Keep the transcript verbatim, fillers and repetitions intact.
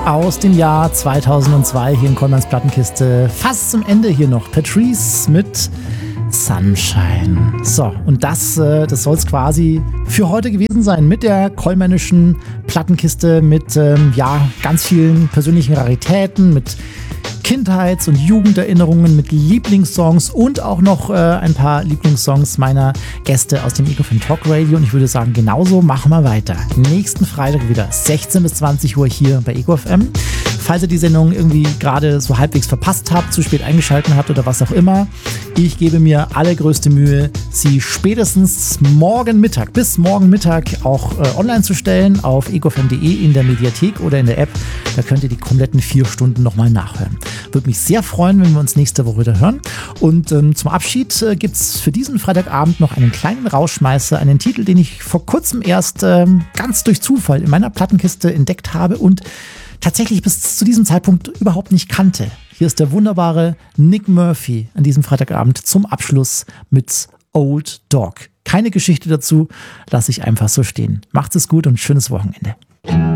aus dem Jahr zweitausendzwei hier in Kollmanns Plattenkiste. Fast zum Ende hier noch Patrice mit Sunshine. So, und das, äh, das soll es quasi für heute gewesen sein mit der kollmännischen Plattenkiste, mit ähm, ja, ganz vielen persönlichen Raritäten, mit Kindheits- und Jugenderinnerungen, mit Lieblingssongs und auch noch äh, ein paar Lieblingssongs meiner Gäste aus dem Ego F M Talk Radio. Und ich würde sagen, genauso machen wir weiter. Nächsten Freitag wieder sechzehn bis zwanzig Uhr hier bei Ego F M. Falls ihr die Sendung irgendwie gerade so halbwegs verpasst habt, zu spät eingeschaltet habt oder was auch immer, ich gebe mir allergrößte Mühe, sie spätestens morgen Mittag, bis morgen Mittag auch äh, online zu stellen auf ego f m punkt d e in der Mediathek oder in der App. Da könnt ihr die kompletten vier Stunden nochmal nachhören. Würde mich sehr freuen, wenn wir uns nächste Woche wieder hören. Und ähm, zum Abschied äh, gibt es für diesen Freitagabend noch einen kleinen Rausschmeißer, einen Titel, den ich vor kurzem erst ähm, ganz durch Zufall in meiner Plattenkiste entdeckt habe und tatsächlich bis zu diesem Zeitpunkt überhaupt nicht kannte. Hier ist der wunderbare Nick Murphy an diesem Freitagabend zum Abschluss mit Old Dog. Keine Geschichte dazu, lasse ich einfach so stehen. Macht's es gut und schönes Wochenende.